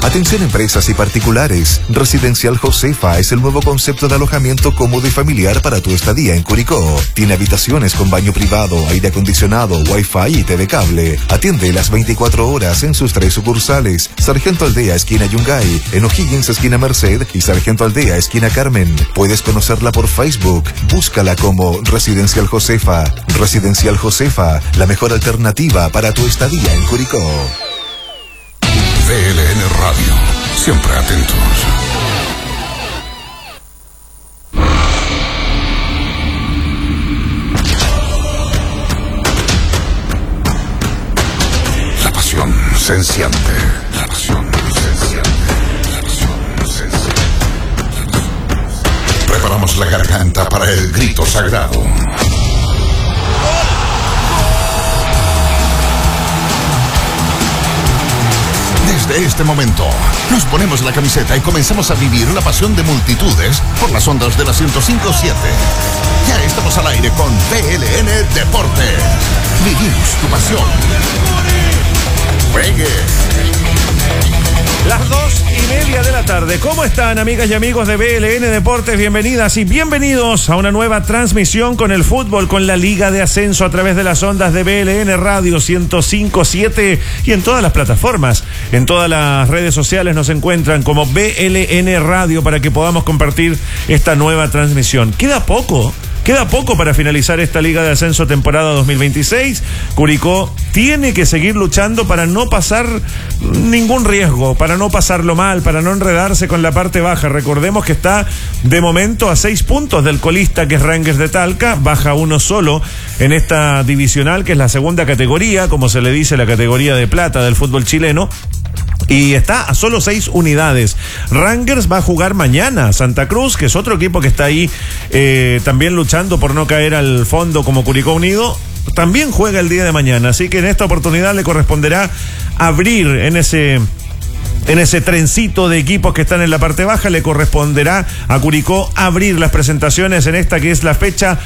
Atención empresas y particulares. Residencial Josefa es el nuevo concepto de alojamiento cómodo y familiar para tu estadía en Curicó. Tiene habitaciones con baño privado, aire acondicionado, wifi y TV cable. Atiende las 24 horas en sus 3 sucursales. Sargento Aldea, esquina Yungay, en O'Higgins, esquina Merced y Sargento Aldea, esquina Carmen. Puedes conocerla por Facebook. Búscala como Residencial Josefa. Residencial Josefa, la mejor alternativa para tu estadía en Curicó. VLN Radio, siempre atentos. La pasión se enciende. La pasión se enciende. La pasión se enciende. Preparamos la garganta para el grito sagrado. Desde este momento, nos ponemos la camiseta y comenzamos a vivir la pasión de multitudes por las ondas de la 105.7. Ya estamos al aire con VLN Deportes. Vivimos tu pasión. Juegue. Las 2:30 de la tarde. ¿Cómo están, amigas y amigos de VLN Deportes? Bienvenidas y bienvenidos a una nueva transmisión con el fútbol, con la Liga de Ascenso a través de las ondas de VLN Radio 105.7 y en todas las plataformas. En todas las redes sociales nos encuentran como VLN Radio para que podamos compartir esta nueva transmisión. Queda poco para finalizar esta Liga de Ascenso temporada 2026. Curicó tiene que seguir luchando para no pasar ningún riesgo, para no pasarlo mal, para no enredarse con la parte baja. Recordemos que está de momento a 6 puntos del colista, que es Rangers de Talca, baja uno solo en esta divisional, que es la segunda categoría, como se le dice, la categoría de plata del fútbol chileno. Y está a solo 6 unidades. Rangers va a jugar mañana. Santa Cruz, que es otro equipo que está ahí también luchando por no caer al fondo como Curicó Unido, también juega el día de mañana. Así que en esta oportunidad le corresponderá abrir en ese trencito de equipos que están en la parte baja, le corresponderá a Curicó abrir las presentaciones en esta que es la fecha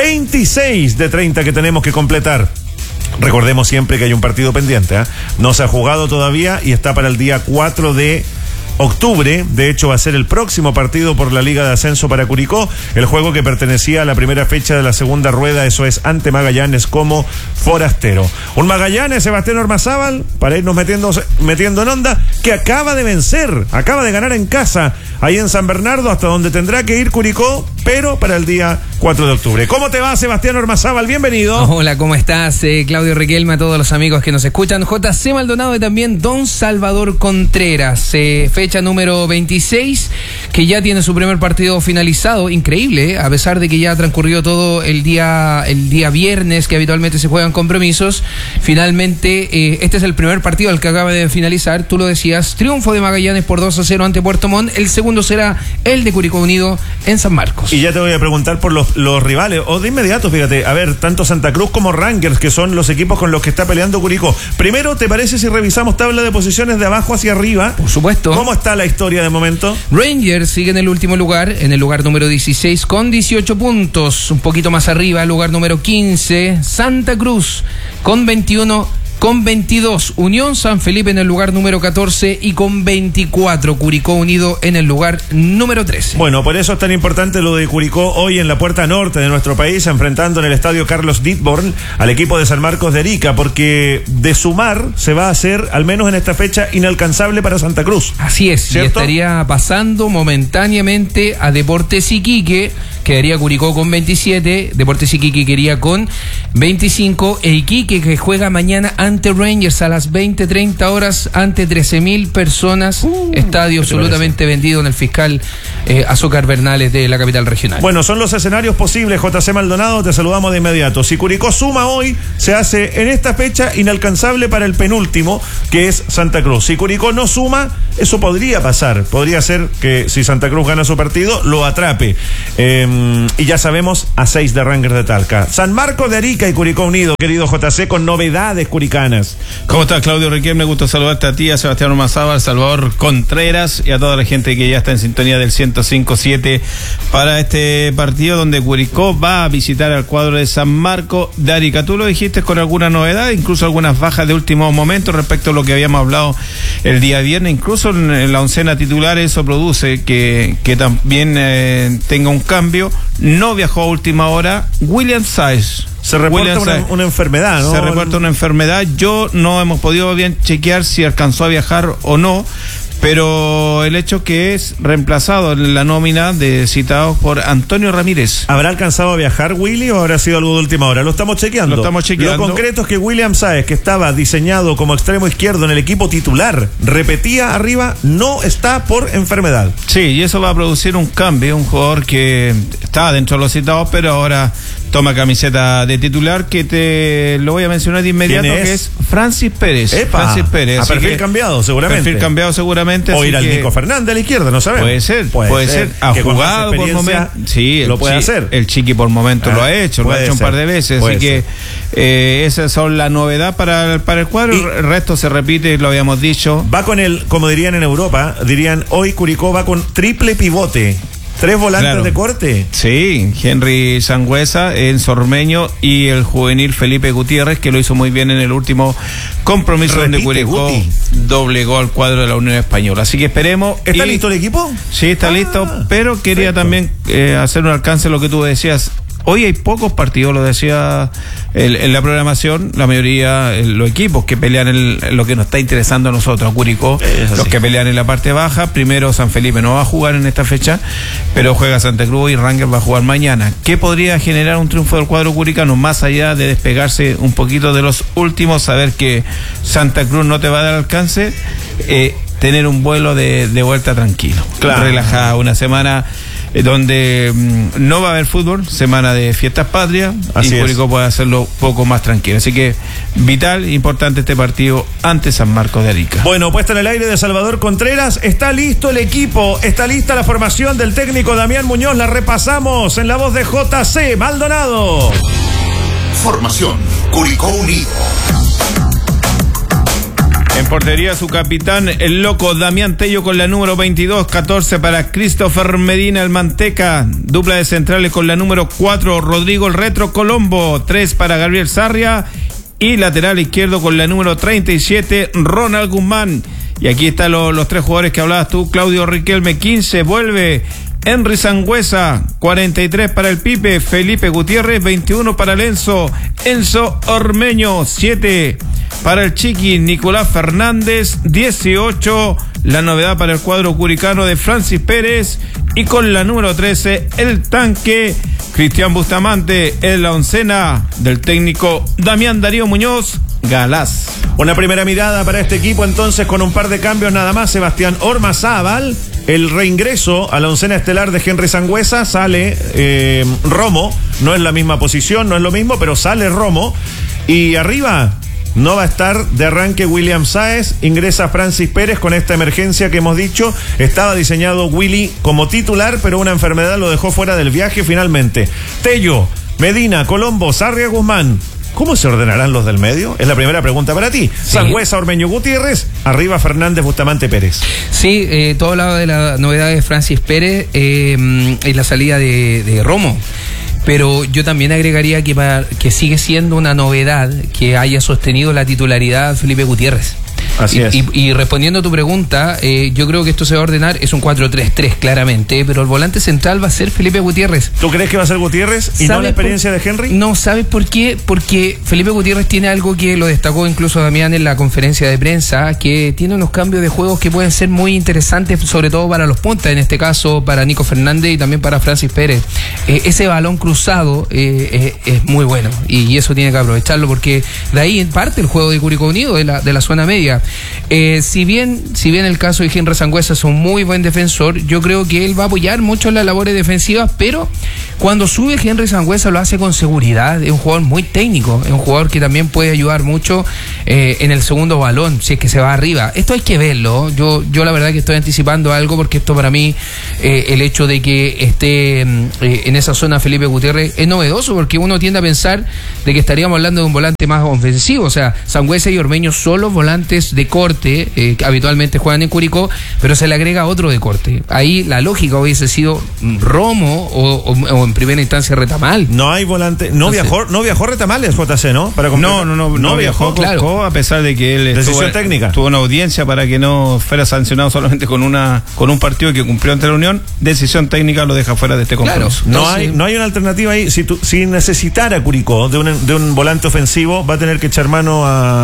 26 de 30 que tenemos que completar. Recordemos siempre que hay un partido pendiente, ¿eh? No se ha jugado todavía y está para el día 4 de octubre. De hecho, va a ser el próximo partido por la Liga de Ascenso para Curicó, el juego que pertenecía a la primera fecha de la segunda rueda, eso es ante Magallanes como forastero. Un Magallanes, Sebastián Ormazábal, para irnos metiendo en onda, que acaba de vencer, acaba de ganar en casa, ahí en San Bernardo, hasta donde tendrá que ir Curicó, pero para el día 4 de octubre. ¿Cómo te va, Sebastián Ormazábal? Bienvenido. Hola, ¿cómo estás? Claudio Riquelme, a todos los amigos que nos escuchan, JC Maldonado y también Don Salvador Contreras. Fecha número 26, que ya tiene su primer partido finalizado. Increíble, a pesar de que ya transcurrió todo el día viernes, que habitualmente se juegan compromisos. Finalmente, este es el primer partido al que acaba de finalizar. Tú lo decías, triunfo de Magallanes por 2-0 ante Puerto Montt. El segundo será el de Curicó Unido en San Marcos. Y ya te voy a preguntar por los rivales, o de inmediato, fíjate, a ver, tanto Santa Cruz como Rangers, que son los equipos con los que está peleando Curicó. Primero, ¿te parece si revisamos tabla de posiciones de abajo hacia arriba? Por supuesto. ¿Cómo está la historia de momento? Rangers sigue en el último lugar, en el lugar número 16 con 18 puntos, un poquito más arriba, lugar número 15, Santa Cruz con 21, con 22, Unión San Felipe en el lugar número 14 y con 24, Curicó Unido en el lugar número 13. Bueno, por eso es tan importante lo de Curicó hoy en la puerta norte de nuestro país, enfrentando en el estadio Carlos Ditborn al equipo de San Marcos de Arica, porque de sumar se va a hacer, al menos en esta fecha, inalcanzable para Santa Cruz. Así es, ¿cierto? Y estaría pasando momentáneamente a Deportes Iquique, quedaría Curicó con 27, Deportes Iquique quedaría con 25, e Iquique que juega mañana ante Rangers a las 20:30 horas ante 13.000 personas, estadio absolutamente vendido en el fiscal Azúcar Bernales de la capital regional. Bueno, son los escenarios posibles. JC Maldonado, te saludamos de inmediato. Si Curicó suma hoy, se hace en esta fecha inalcanzable para el penúltimo, que es Santa Cruz. Si Curicó no suma, eso podría pasar, podría ser que si Santa Cruz gana su partido, lo atrape. Y ya sabemos, a 6 de Rangers de Talca. San Marcos de Arica y Curicó Unido, querido JC, con novedades curicanas. ¿Cómo estás, Claudio Riquelme? Me gusta saludarte a ti, a Sebastián Ormazábal, al Salvador Contreras y a toda la gente que ya está en sintonía del 105.7 para este partido donde Curicó va a visitar al cuadro de San Marcos de Arica. Tú lo dijiste con alguna novedad, incluso algunas bajas de último momento respecto a lo que habíamos hablado el día viernes, incluso en la oncena titular, eso produce que también tenga un cambio. No viajó a última hora William Sáez. Se reporta una enfermedad, ¿no? Se reporta una enfermedad. No hemos podido bien chequear si alcanzó a viajar o no, pero el hecho que es reemplazado en la nómina de citados por Antonio Ramírez. ¿Habrá alcanzado a viajar Willy o habrá sido algo de última hora? Lo estamos chequeando. Lo concreto es que William Sáez, que estaba diseñado como extremo izquierdo en el equipo titular, repetía arriba, no está por enfermedad. Sí, y eso va a producir un cambio. Un jugador que estaba dentro de los citados, pero ahora toma camiseta de titular, que te lo voy a mencionar de inmediato, que es Francis Pérez. ¡Epa! Francis Pérez. A perfil cambiado, seguramente. Perfil cambiado seguramente. O ir al Nico Fernández a la izquierda, no sabemos. Puede ser. Ha jugado por momentos. Sí, lo puede hacer. El Chiqui por momentos lo ha hecho un par de veces. Así que esas son la novedad para el cuadro. El resto se repite, lo habíamos dicho. Va con el, como dirían en Europa, hoy Curicó va con triple pivote. 3 volantes de corte. Sí, Henry Sangüesa, Enzo Ormeño y el juvenil Felipe Gutiérrez, que lo hizo muy bien en el último compromiso donde Curicó doblegó al cuadro de la Unión Española. Así que esperemos. ¿Está listo el equipo? Sí, está listo, pero quería también hacer un alcance a lo que tú decías. Hoy hay pocos partidos, lo decía en la programación, la mayoría, los equipos que pelean en lo que nos está interesando a nosotros, a Curicó, los que pelean en la parte baja. Primero San Felipe no va a jugar en esta fecha, pero juega Santa Cruz y Rangers va a jugar mañana. ¿Qué podría generar un triunfo del cuadro curicano? Más allá de despegarse un poquito de los últimos, saber que Santa Cruz no te va a dar alcance, tener un vuelo de vuelta tranquilo, relajada, una semana donde no va a haber fútbol, semana de fiestas patrias, y Curicó puede hacerlo un poco más tranquilo. Así que vital, importante este partido ante San Marcos de Arica. Bueno, puesta en el aire de Salvador Contreras, está listo el equipo, está lista la formación del técnico Damián Muñoz, la repasamos en la voz de JC Maldonado. Formación Curicó Unido. En portería su capitán, el loco Damián Tello con la número 22, 14 para Christopher Medina, el Manteca, dupla de centrales con la número 4, Rodrigo el Retro Colombo, 3 para Gabriel Sarria y lateral izquierdo con la número 37, Ronald Guzmán. Y aquí están los 3 jugadores que hablabas tú, Claudio Riquelme, 15, vuelve Henry Sangüesa, 43 para el Pipe, Felipe Gutiérrez, 21 para el Enzo Ormeño, 7 para el Chiqui, Nicolás Fernández, 18, la novedad para el cuadro curicano de Francis Pérez, y con la número 13, el tanque, Cristian Bustamante, en la oncena del técnico Damián Darío Muñoz Galás. Una primera mirada para este equipo entonces con un par de cambios nada más. Sebastián Ormazábal, el reingreso a la oncena estelar de Henry Sangüesa, sale Romo, no es la misma posición, no es lo mismo, pero sale Romo, y arriba no va a estar de arranque William Sáez, ingresa Francis Pérez con esta emergencia que hemos dicho. Estaba diseñado Willy como titular, pero una enfermedad lo dejó fuera del viaje finalmente. Tello, Medina, Colombo, Sarria, Guzmán. ¿Cómo se ordenarán los del medio? Es la primera pregunta para ti. Sí. Sangüesa, Ormeño, Gutiérrez, arriba Fernández, Bustamante, Pérez. Sí, todo lado de la novedad de Francis Pérez y la salida de Romo. Pero yo también agregaría que sigue siendo una novedad que haya sostenido la titularidad Felipe Gutiérrez. Así es. Y respondiendo a tu pregunta, yo creo que esto se va a ordenar, es un 4-3-3 claramente, pero el volante central va a ser Felipe Gutiérrez. ¿Tú crees que va a ser Gutiérrez y no la experiencia de Henry? No, ¿sabes por qué? Porque Felipe Gutiérrez tiene algo que lo destacó incluso Damián en la conferencia de prensa, que tiene unos cambios de juegos que pueden ser muy interesantes, sobre todo para los puntas, en este caso para Nico Fernández y también para Francis Pérez. Ese balón cruzado es muy bueno y eso tiene que aprovecharlo, porque de ahí parte el juego de Curicó Unido, de la zona media. Si bien el caso de Henry Sangüesa es un muy buen defensor, yo creo que él va a apoyar mucho en las labores defensivas, pero cuando sube Henry Sangüesa lo hace con seguridad. Es un jugador muy técnico, es un jugador que también puede ayudar mucho en el segundo balón, si es que se va arriba. Esto hay que verlo. Yo la verdad que estoy anticipando algo, porque esto para mí, el hecho de que esté en esa zona Felipe Gutiérrez es novedoso, porque uno tiende a pensar de que estaríamos hablando de un volante más ofensivo. O sea, Sangüesa y Ormeño son los volantes de corte, que habitualmente juegan en Curicó, pero se le agrega otro de corte. Ahí la lógica hubiese sido Romo o en primera instancia Retamal. No hay volante, no viajó Retamales, JC, ¿no? No viajó Curicó, claro. a pesar de que él Decisión técnica. tuvo una audiencia para que no fuera sancionado solamente con un partido que cumplió ante la Unión. Decisión técnica lo deja fuera de este compromiso. Claro. No hay una alternativa ahí. Si necesitara Curicó de un volante ofensivo, va a tener que echar mano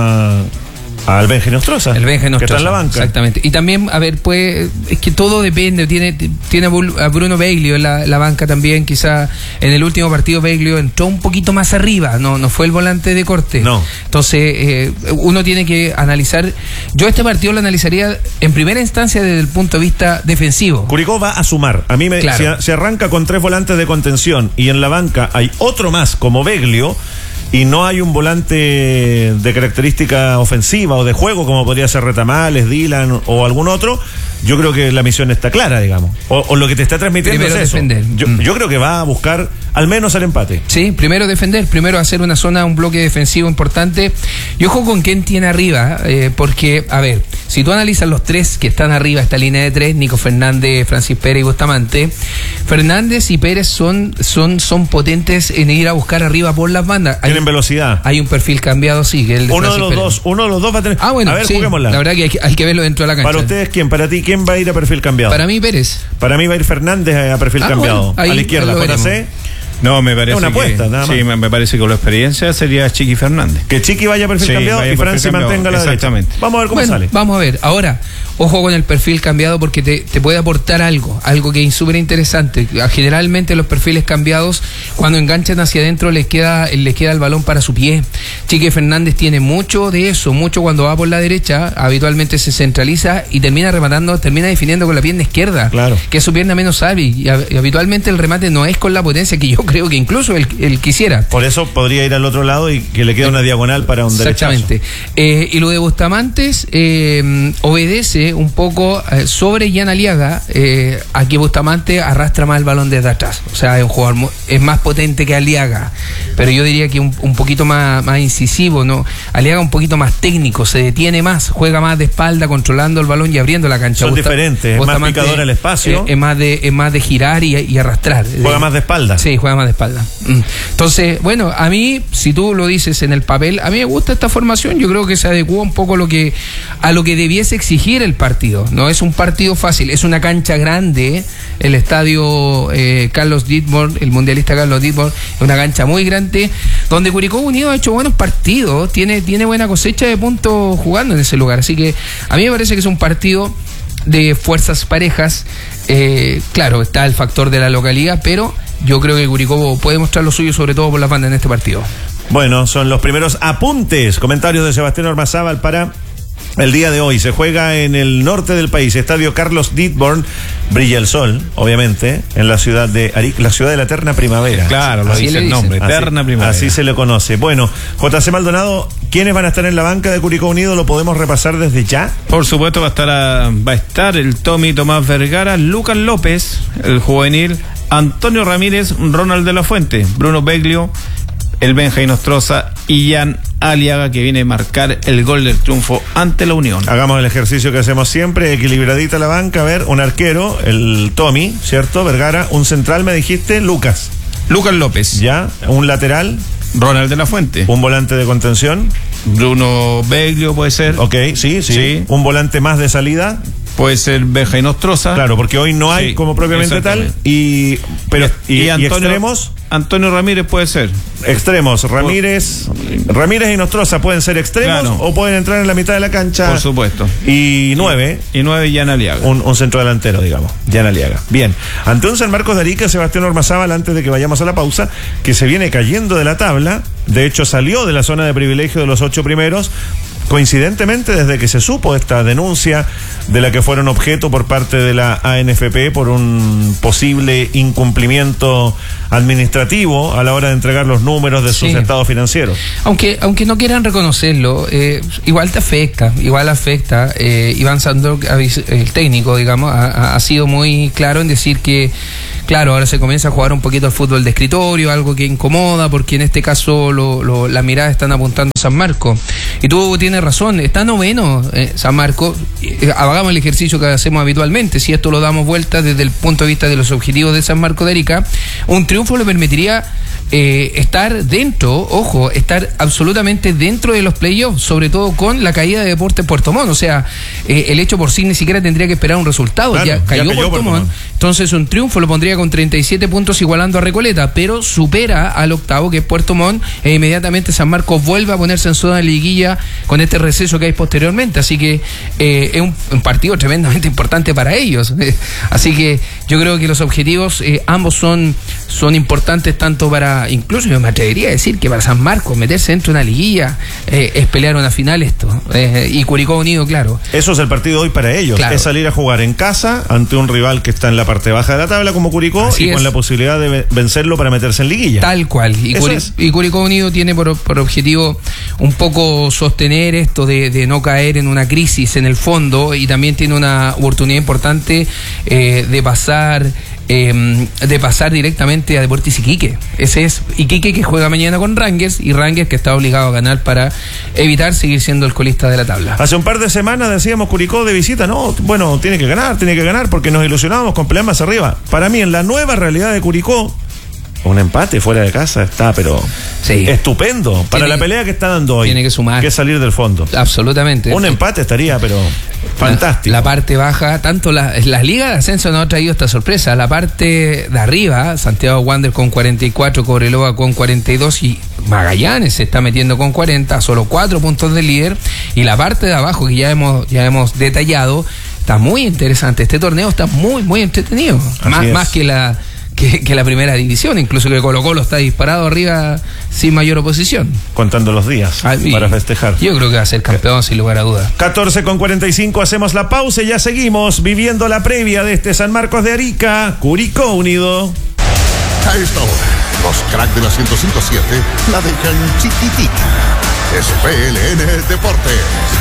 al Benja Nostroza. El Benja Nostroza, que está en la banca. Exactamente. Y también, a ver, pues, es que todo depende. Tiene a Bruno Beglio en la banca también. Quizá en el último partido Beglio entró un poquito más arriba. No fue el volante de corte. No. Entonces, uno tiene que analizar. Yo este partido lo analizaría en primera instancia desde el punto de vista defensivo. Curicó va a sumar. A mí Claro. se arranca con 3 volantes de contención y en la banca hay otro más como Beglio. Y no hay un volante de característica ofensiva o de juego como podría ser Retamales, Dylan o algún otro. Yo creo que la misión está clara, digamos. O lo que te está transmitiendo Primero es eso. defender. Yo creo que va a buscar al menos el empate. Sí, primero defender, primero hacer una zona, un bloque defensivo importante. Y ojo con quién tiene arriba, porque, a ver, si tú analizas los 3 que están arriba, esta línea de 3, Nico Fernández, Francis Pérez y Bustamante, Fernández y Pérez son potentes en ir a buscar arriba por las bandas. Tienen velocidad. Hay un perfil cambiado, sí. Que el de Uno de Francis los dos va a tener. bueno, a ver, sí, juguémosla. la verdad que hay que verlo dentro de la cancha. Para ustedes, ¿quién? Para ti, ¿quién va a ir a perfil cambiado? Para mí, Pérez. Para mí va a ir Fernández a perfil cambiado. Bueno, ahí a la izquierda, lo veremos. JC. No, me parece Es una apuesta, que, nada más. sí, me parece que con la experiencia sería Chiqui Fernández. Que Chiqui vaya a perfil Sí, cambiado vaya y a perfil Franci cambiado, mantenga la exactamente. derecha. Vamos a ver cómo sale. Vamos a ver. Ahora, ojo con el perfil cambiado porque te puede aportar algo que es súper interesante. Generalmente los perfiles cambiados, cuando enganchan hacia adentro, les queda el balón para su pie. Chiqui Fernández tiene mucho de eso, mucho cuando va por la derecha, habitualmente se centraliza y termina definiendo con la pierna izquierda, Claro. que es su pierna menos hábil. Y habitualmente el remate no es con la potencia que yo creo que incluso él quisiera. Por eso podría ir al otro lado y que le quede una diagonal para un derechazo. Exactamente. Y lo de Bustamantes obedece un poco sobre Jan Aliaga, a que Bustamante arrastra más el balón desde atrás. O sea, es un jugador es más potente que Aliaga, pero yo diría que un poquito más incisivo, ¿no? Aliaga un poquito más técnico, se detiene más, juega más de espalda, controlando el balón y abriendo la cancha. Son diferentes, es más picador al espacio. Es más de girar y arrastrar. Juega más de espalda. Sí, juega más de espalda. Entonces, bueno, a mí, si tú lo dices en el papel, a mí me gusta esta formación. Yo creo que se adecua un poco a lo que debiese exigir el partido. No es un partido fácil, es una cancha grande. El estadio Carlos Dittborn, el mundialista Carlos Dittborn, es una cancha muy grande donde Curicó Unido ha hecho buenos partidos, tiene buena cosecha de puntos jugando en ese lugar. Así que a mí me parece que es un partido de fuerzas parejas. Claro, está el factor de la localidad, pero yo creo que Curicó puede mostrar lo suyo, sobre todo por las bandas en este partido. Bueno, son los primeros apuntes, comentarios de Sebastián Ormazábal para el día de hoy. Se juega en el norte del país, estadio Carlos Dittborn. Brilla el sol, obviamente, en la ciudad de Arica, la ciudad de la eterna primavera. Claro, lo Así dice le el dicen. nombre, eterna primavera. Así se le conoce. Bueno, JC Maldonado, ¿quiénes van a estar en la banca de Curicó Unido? ¿Lo podemos repasar desde ya? Por supuesto va a estar el Tomás Vergara, Lucas López, el juvenil, Antonio Ramírez, Ronald de la Fuente, Bruno Beglio, el Benja Nostroza y Jan Aliaga, que viene a marcar el gol del triunfo ante la Unión. Hagamos el ejercicio que hacemos siempre, equilibradita la banca. A ver, un arquero, el Tommy, ¿cierto? Vergara, un central, me dijiste, Lucas. López, Ya, un lateral, Ronald de la Fuente, un volante de contención. Bruno Beglio puede ser, Ok, sí. Sí. Un volante más de salida. puede ser Benja Nostroza. Claro, porque hoy no hay Sí, como propiamente tal. exactamente. Y extremos. Antonio Ramírez puede ser. Extremos, Ramírez y Nostroza pueden ser extremos, Claro. o pueden entrar en la mitad de la cancha. Por supuesto. Y 9, Y 9 Jan Aliaga. un centro delantero, digamos, Jan Aliaga. Bien, ante un San Marcos de Arica, Sebastián Ormazábal, antes de que vayamos a la pausa, que se viene cayendo de la tabla, de hecho salió de la zona de privilegio de los 8 primeros, coincidentemente desde que se supo esta denuncia de la que fueron objeto por parte de la ANFP por un posible incumplimiento administrativo a la hora de entregar los números de sus Sí. estados financieros. Aunque no quieran reconocerlo, igual te afecta, Iván Sandor, el técnico, digamos, ha sido muy claro en decir que claro, ahora se comienza a jugar un poquito al fútbol de escritorio, algo que incomoda, porque en este caso las miradas están apuntando a San Marcos. Y tú tienes razón, está noveno San Marcos. Hagamos el ejercicio que hacemos habitualmente. Si esto lo damos vuelta desde el punto de vista de los objetivos de San Marcos de Arica, un triunfo le permitiría estar dentro, estar absolutamente dentro de los playoffs, sobre todo con la caída de Deportes Puerto Montt. O sea, el hecho por sí ni siquiera tendría que esperar un resultado. Claro, ya cayó Puerto Montt. Entonces un triunfo lo pondría con 37 puntos igualando a Recoleta, pero supera al octavo, que es Puerto Montt, e inmediatamente San Marcos vuelve a ponerse en zona de liguilla con este receso que hay posteriormente. Así que es un partido tremendamente importante para ellos. Así que yo creo que los objetivos ambos son importantes, tanto para, incluso yo me atrevería a decir que para San Marcos meterse dentro de una liguilla es pelear una final esto, y Curicó Unido, claro. Eso es el partido hoy para ellos, claro. Es salir a jugar en casa ante un rival que está en la parte baja de la tabla como Curicó. Así y con la posibilidad de vencerlo para meterse en liguilla. Tal cual, y Curicó Unido tiene por objetivo un poco sostener esto de no caer en una crisis en el fondo, y también tiene una oportunidad importante de pasar directamente a Deportes Iquique. Ese es Iquique, que juega mañana con Rangers, y Rangers que está obligado a ganar para evitar seguir siendo el colista de la tabla. Hace un par de semanas decíamos Curicó de visita, no, bueno, tiene que ganar porque nos ilusionábamos con pelear más arriba. Para mí, en la nueva realidad de Curicó, un empate fuera de casa está, pero estupendo para la pelea que está dando hoy. Tiene que sumar. Que salir del fondo. Absolutamente. Un empate estaría, pero fantástico. La parte baja, tanto las ligas de ascenso no ha traído esta sorpresa. La parte de arriba, Santiago Wander con 44, Cobreloa con 42 y Magallanes se está metiendo con 40, solo 4 puntos del líder. Y la parte de abajo, que ya hemos detallado, está muy interesante. Este torneo está muy, muy entretenido. Más que la primera división, incluso que Colo-Colo está disparado arriba sin mayor oposición. Contando los días para festejar. Yo creo que va a ser campeón sin lugar a dudas. 14:45, hacemos la pausa y ya seguimos viviendo la previa de este San Marcos de Arica, Curicó Unido. A esta hora, los cracks de la 105.7 la dejan chiquitita. Es PLN Deportes.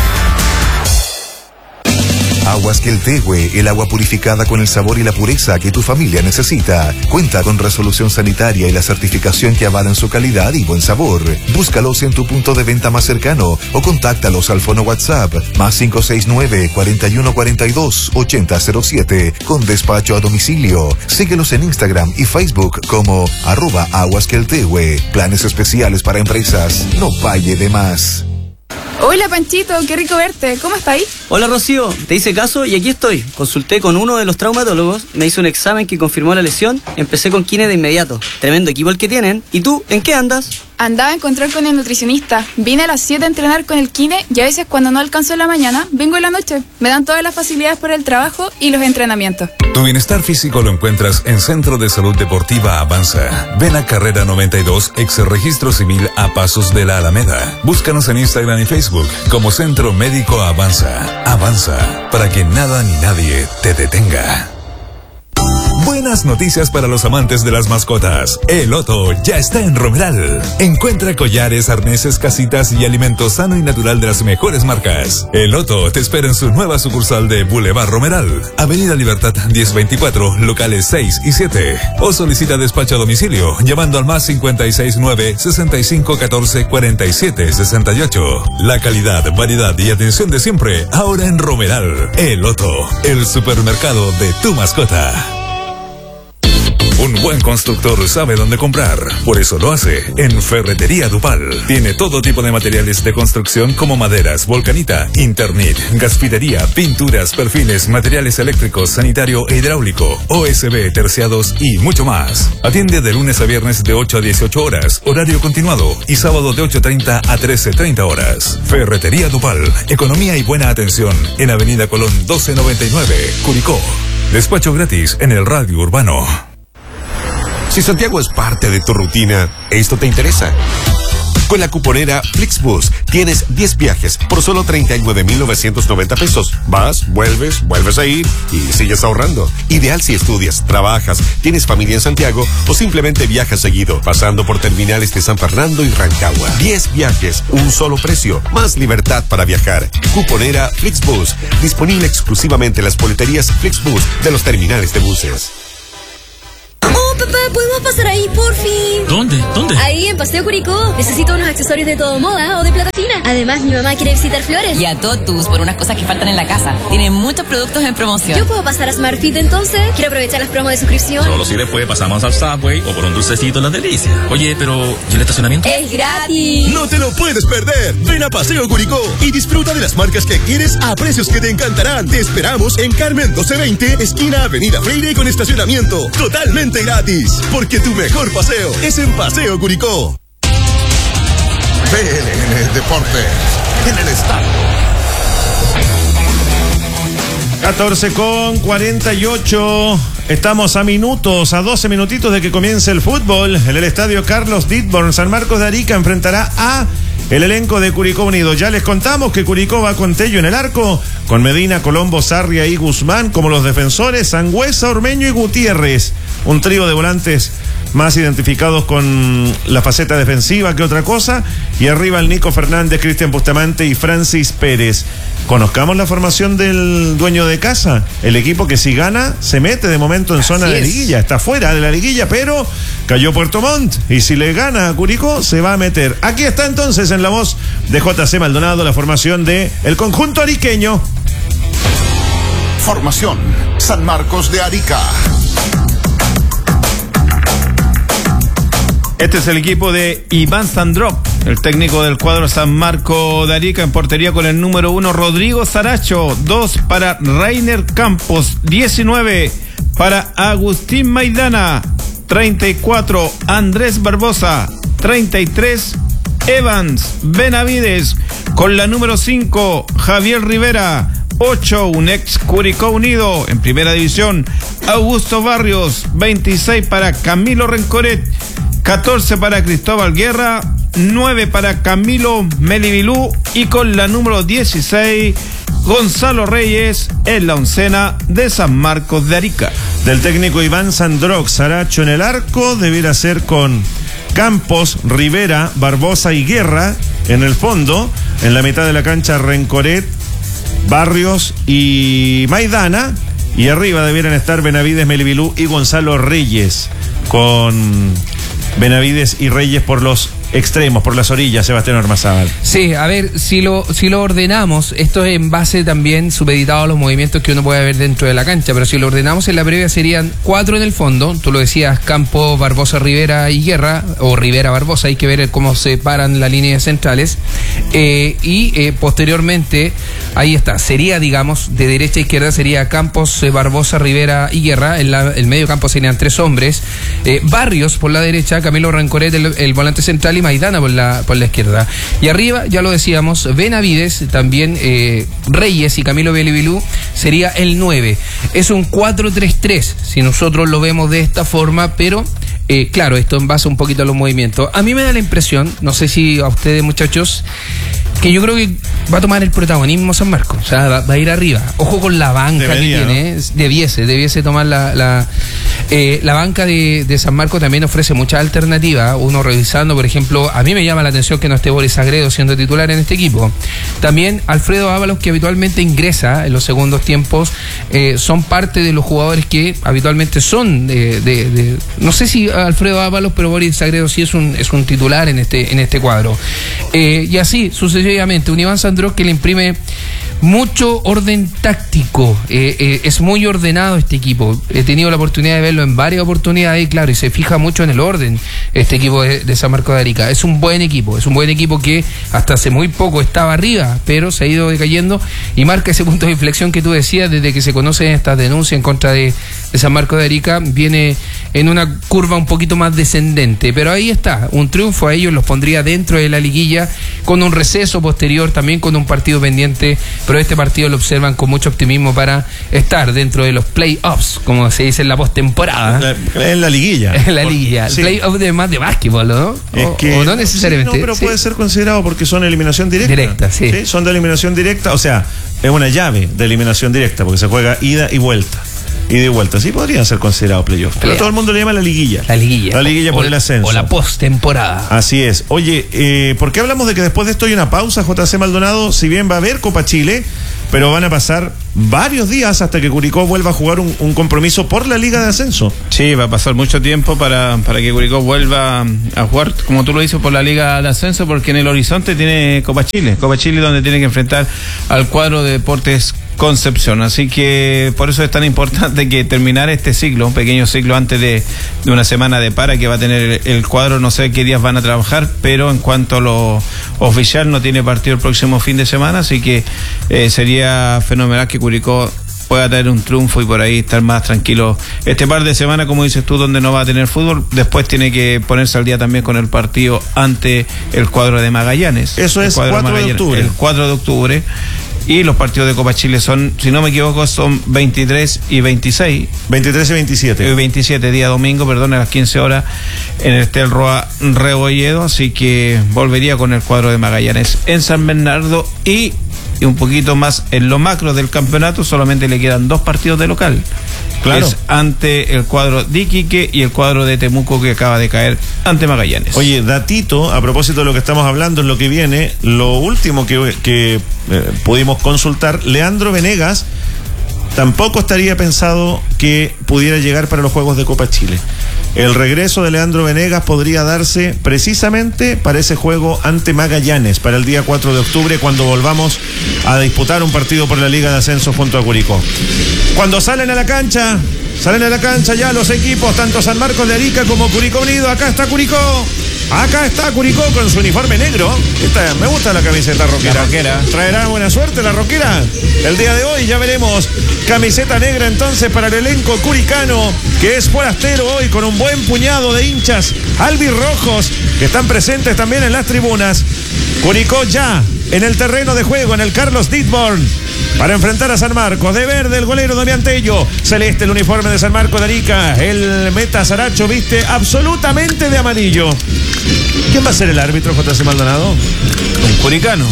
Aguas Queltehue, el agua purificada con el sabor y la pureza que tu familia necesita. Cuenta con resolución sanitaria y la certificación que avalan su calidad y buen sabor. Búscalos en tu punto de venta más cercano o contáctalos al fono WhatsApp +569 4142 8007 con despacho a domicilio. Síguelos en Instagram y Facebook como @aguasqueltehue. Planes especiales para empresas. No pague de más. Hola Panchito, qué rico verte. ¿Cómo estáis? Hola Rocío, te hice caso y aquí estoy. Consulté con uno de los traumatólogos, me hizo un examen que confirmó la lesión, empecé con kine de inmediato. Tremendo equipo el que tienen. ¿Y tú, en qué andas? Andaba a encontrar con el nutricionista. Vine a las 7 a entrenar con el kine y a veces cuando no alcanzo en la mañana, vengo en la noche. Me dan todas las facilidades para el trabajo y los entrenamientos. Tu bienestar físico lo encuentras en Centro de Salud Deportiva Avanza. Ven a Carrera 92, ex Registro Civil, a pasos de la Alameda. Búscanos en Instagram y Facebook como Centro Médico Avanza. Avanza, para que nada ni nadie te detenga. Buenas noticias para los amantes de las mascotas. El Otto ya está en Romeral. Encuentra collares, arneses, casitas y alimento sano y natural de las mejores marcas. El Otto te espera en su nueva sucursal de Boulevard Romeral, Avenida Libertad 1024, locales 6 y 7. O solicita despacho a domicilio llamando al +569 6514 4768. La calidad, variedad y atención de siempre ahora en Romeral. El Otto, el supermercado de tu mascota. Un buen constructor sabe dónde comprar, por eso lo hace en Ferretería Dupal. Tiene todo tipo de materiales de construcción como maderas, volcanita, Internet, gasfitería, pinturas, perfiles, materiales eléctricos, sanitario e hidráulico, OSB, terciados y mucho más. Atiende de lunes a viernes de 8 a 18 horas, horario continuado, y sábado de 8:30 a 13:30 horas. Ferretería Dupal, economía y buena atención en Avenida Colón 1299, Curicó. Despacho gratis en el radio urbano. Si Santiago es parte de tu rutina, esto te interesa. Con la cuponera Flixbus tienes 10 viajes por solo 39,990 pesos. Vas, vuelves a ir y sigues ahorrando. Ideal si estudias, trabajas, tienes familia en Santiago o simplemente viajas seguido, pasando por terminales de San Fernando y Rancagua. 10 viajes, un solo precio, más libertad para viajar. Cuponera Flixbus, disponible exclusivamente en las boleterías Flixbus de los terminales de buses. ¿podemos pasar ahí, por fin? ¿Dónde? Ahí, en Paseo Curicó. Necesito unos accesorios de todo moda o de plata fina. Además, mi mamá quiere visitar Flores. Y a Totus por unas cosas que faltan en la casa. Tienen muchos productos en promoción. ¿Yo puedo pasar a Smart Fit entonces? Quiero aprovechar las promos de suscripción. Solo si después pasamos al Subway o por un dulcecito en Las Delicias. Oye, pero ¿y el estacionamiento? ¡Es gratis! No te lo puedes perder. Ven a Paseo Curicó y disfruta de las marcas que quieres a precios que te encantarán. Te esperamos en Carmen 1220, esquina Avenida Freire, con estacionamiento totalmente gratis. Porque tu mejor paseo es en Paseo Curicó. BLN Deportes, en el estadio. 14:48. Estamos a 12 minutitos de que comience el fútbol. En el estadio Carlos Ditborn, San Marcos de Arica enfrentará a el elenco de Curicó Unido. Ya les contamos que Curicó va con Tello en el arco, con Medina, Colombo, Sarria y Guzmán como los defensores, Sangüesa, Ormeño y Gutiérrez. Un trío de volantes más identificados con la faceta defensiva que otra cosa. Y arriba el Nico Fernández, Cristian Bustamante y Francis Pérez. Conozcamos la formación del dueño de casa. El equipo que si gana se mete de momento en zona de liguilla. Está fuera de la liguilla, pero cayó Puerto Montt. Y si le gana a Curicó, se va a meter. Aquí está entonces en la voz de JC Maldonado la formación de el conjunto ariqueño. Formación San Marcos de Arica. Este es el equipo de Iván Sandrop, el técnico del cuadro San Marco de Arica. En portería con el número 1 Rodrigo Saracho, 2 para Reiner Campos, 19 para Agustín Maidana, 34 Andrés Barbosa, 33 Evans Benavides, con la número 5 Javier Rivera, 8 un ex Curicó Unido en primera división Augusto Barrios, 26 para Camilo Rencoret, 14 para Cristóbal Guerra, 9 para Camilo Melibilú y con la número 16 Gonzalo Reyes en la oncena de San Marcos de Arica. Del técnico Iván Sandroc, Saracho en el arco, debiera ser con Campos, Rivera, Barbosa y Guerra en el fondo. En la mitad de la cancha Rencoret, Barrios y Maidana. Y arriba debieran estar Benavides, Melibilú y Gonzalo Reyes, con Benavides y Reyes por los extremos, por las orillas, Sebastián Ormazábal. Sí, a ver, si lo ordenamos, esto es en base también supeditado a los movimientos que uno puede ver dentro de la cancha, pero si lo ordenamos en la previa serían 4 en el fondo, tú lo decías, Campos, Barbosa, Rivera y Guerra, o Rivera, Barbosa, hay que ver cómo se paran las líneas centrales, y posteriormente, ahí está, sería, digamos, de derecha a izquierda sería Campos, Barbosa, Rivera y Guerra, el medio campo serían 3 hombres, Barrios por la derecha, Camilo Rencoret el volante central y Maidana por la izquierda. Y arriba, ya lo decíamos, Benavides, también Reyes y Camilo Belibilú sería el 9. Es un 4-3-3, si nosotros lo vemos de esta forma, pero claro, esto en base un poquito a los movimientos. A mí me da la impresión, no sé si a ustedes muchachos, que yo creo que va a tomar el protagonismo San Marcos, o sea, va a ir arriba. Ojo con la banca que tiene, ¿no? Debiese tomar la banca de San Marcos. También ofrece muchas alternativas. Uno revisando, por ejemplo, a mí me llama la atención que no esté Boris Sagredo siendo titular en este equipo. También Alfredo Ábalos, que habitualmente ingresa en los segundos tiempos, son parte de los jugadores que habitualmente son no sé si Alfredo Ábalos, pero Boris Sagredo sí es un titular en este cuadro. Y así sucesivamente, un Iván Sandroc que le imprime mucho orden táctico, es muy ordenado este equipo. He tenido la oportunidad de verlo en varias oportunidades y claro, y se fija mucho en el orden este equipo de San Marcos de Arica. Es un buen equipo que hasta hace muy poco estaba arriba, pero se ha ido decayendo y marca ese punto de inflexión que tú decías, desde que se conocen estas denuncias en contra de San Marcos de Arica, viene en una curva un poquito más descendente, pero ahí está, un triunfo a ellos los pondría dentro de la liguilla, con un receso posterior, también con un partido pendiente, pero este partido lo observan con mucho optimismo para estar dentro de los playoffs, como se dice en la postemporada. En la liguilla. En la liguilla. Sí. Playoffs de más de básquetbol, ¿no? O no necesariamente. Sí, no, pero puede ser considerado porque son eliminación directa. Directa, sí. Sí. Son de eliminación directa, o sea, es una llave de eliminación directa porque se juega ida y vuelta. Ida y vuelta, sí podrían ser considerados playoffs. Pero todo el mundo le llama la liguilla. La liguilla. La liguilla por el ascenso. O la postemporada. Así es. Oye, ¿por qué hablamos de que después de esto hay una pausa, JC Maldonado? Si bien va a haber Copa Chile, pero van a pasar varios días hasta que Curicó vuelva a jugar un compromiso por la Liga de Ascenso. Sí, va a pasar mucho tiempo para que Curicó vuelva a jugar, como tú lo dices, por la Liga de Ascenso, porque en el horizonte tiene Copa Chile donde tiene que enfrentar al cuadro de Deportes Concepción, así que por eso es tan importante que terminar este ciclo, un pequeño ciclo antes de una semana de para que va a tener el cuadro. No sé qué días van a trabajar, pero en cuanto a lo oficial, no tiene partido el próximo fin de semana, así que sería fenomenal que Curicó pueda tener un triunfo y por ahí estar más tranquilo este par de semanas, como dices tú, donde no va a tener fútbol. Después tiene que ponerse al día también con el partido ante el cuadro de Magallanes. Eso es 4 de octubre. El 4 de octubre. Y los partidos de Copa Chile son, si no me equivoco, son 23 y 26. 23 y 27. 27, día domingo, perdón, a las 15 horas en el Estel Roa Rebolledo. Así que volvería con el cuadro de Magallanes en San Bernardo y un poquito más en lo macro del campeonato. Solamente le quedan 2 partidos de local. Claro. Es ante el cuadro de Iquique y el cuadro de Temuco, que acaba de caer ante Magallanes. Oye, datito, a propósito de lo que estamos hablando, en lo que viene, lo último que pudimos consultar, Leandro Venegas tampoco estaría pensado que pudiera llegar para los Juegos de Copa Chile. El regreso de Leandro Venegas podría darse precisamente para ese juego ante Magallanes, para el día 4 de octubre, cuando volvamos a disputar un partido por la Liga de Ascenso junto a Curicó. Cuando salen a la cancha ya los equipos, tanto San Marcos de Arica como Curicó Unido. Acá está Curicó con su uniforme negro. Me gusta la camiseta roquera. ¿Traerá buena suerte la roquera el día de hoy? Ya veremos. Camiseta negra entonces para el elenco curicano, que es forastero hoy, con un buen puñado de hinchas albirrojos que están presentes también en las tribunas. Curicó ya en el terreno de juego, en el Carlos Dittborn, para enfrentar a San Marcos. De verde el golero Damián Tello, celeste el uniforme de San Marcos de Arica. El meta Saracho viste absolutamente de amarillo. ¿Quién va a ser el árbitro, J.C. Maldonado? Un curicano.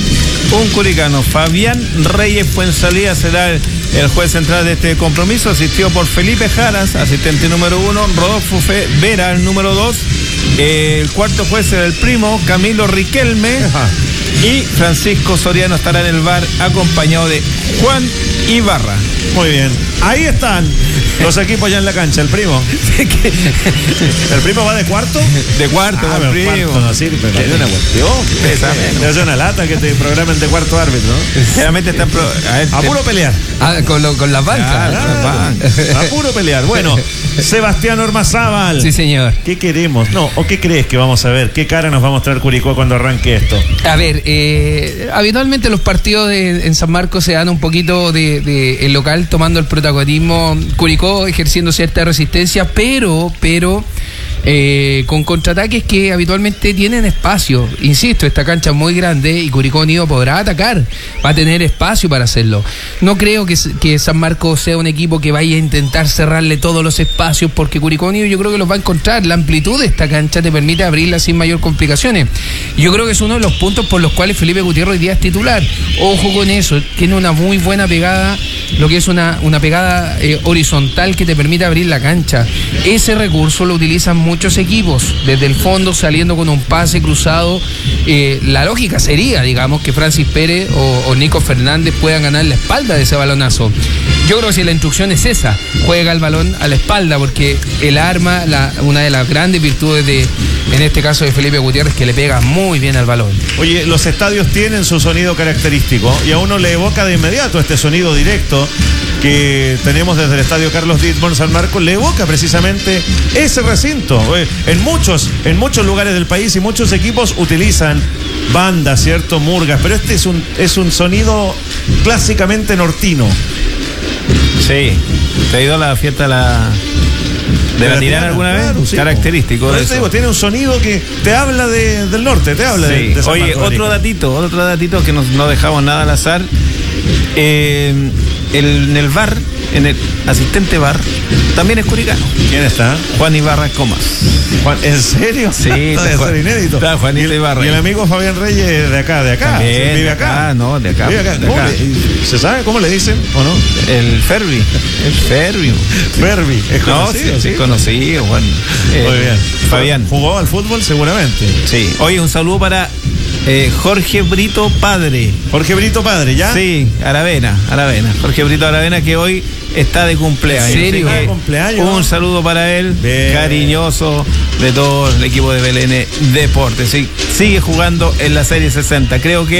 Fabián Reyes Fuensalía será el juez central de este compromiso, asistido por Felipe Jaras, asistente número 1, Rodolfo Vera, el número 2. El cuarto juez será el primo Camilo Riquelme. Ajá. Y Francisco Soriano estará en el VAR, acompañado de Juan Ibarra. Muy bien. Ahí están los equipos ya en la cancha. El primo. ¿El primo va de cuarto? De cuarto, el primo. Cuarto no sirve, pero hay una cuestión. Es una lata que te programen de cuarto árbitro, ¿no? Realmente están a puro pelear. Con la banca. A puro pelear. Bueno, Sebastián Ormazábal. Sí, señor. ¿Qué queremos? No, ¿o qué crees que vamos a ver? ¿Qué cara nos va a mostrar Curicó cuando arranque esto? A ver, habitualmente los partidos en San Marcos se dan un poquito de el local tomando el protagonismo, Curicó ejerciendo cierta resistencia, pero con contraataques que habitualmente tienen espacio. Insisto, esta cancha es muy grande y Curicó Unido podrá atacar, va a tener espacio para hacerlo. No creo que San Marcos sea un equipo que vaya a intentar cerrarle todos los espacios, porque Curicó Unido yo creo que los va a encontrar. La amplitud de esta cancha te permite abrirla sin mayor complicaciones. Yo creo que es uno de los puntos por los cuales Felipe Gutiérrez hoy día es titular. Ojo con eso, tiene una muy buena pegada, lo que es una pegada horizontal que te permite abrir la cancha. Ese recurso lo utilizan muchos equipos, desde el fondo saliendo con un pase cruzado. La lógica sería, digamos, que Francis Pérez o Nico Fernández puedan ganar la espalda de ese balonazo. Yo creo que si la instrucción es esa, juega el balón a la espalda, porque el arma, una de las grandes virtudes en este caso de Felipe Gutiérrez, que le pega muy bien al balón. Oye, los estadios tienen su sonido característico y a uno le evoca de inmediato este sonido directo que tenemos desde el estadio Carlos Dittborn San Marcos, le evoca precisamente ese recinto. En muchos lugares del país y muchos equipos utilizan bandas, ¿cierto? Murgas, pero este es un sonido clásicamente nortino. Sí, ¿te ha ido a la fiesta de la Tirana alguna vez? Claro, sí, característico de eso. Te digo, tiene un sonido que te habla del norte, te habla de San Oye, Marcos, otro datito que no dejamos nada al azar. En el VAR, en el asistente VAR, también es curicano. ¿Quién está? Juan Ibarra Comas. ¿En serio? Sí, debe ser inédito. Está Juanito Ibarra. Y el amigo Fabián Reyes de acá. También, vive acá. No, de acá. Vive acá. ¿Se sabe cómo le dicen o no? El Fervi. Fervi. ¿Es conocido? No, sí, conocido, Juan. Muy bien. Fabián. ¿Jugó al fútbol seguramente? Sí. Oye, un saludo para Jorge Brito Padre. Jorge Brito Padre, ¿ya? Sí, Aravena. Jorge Brito Aravena, que hoy está de cumpleaños. ¿En serio? Así que ¿Cumpleaños? un saludo para él, Bien. cariñoso de todo el equipo de BLN Deportes. Sí, sigue jugando en la Serie 60. Creo que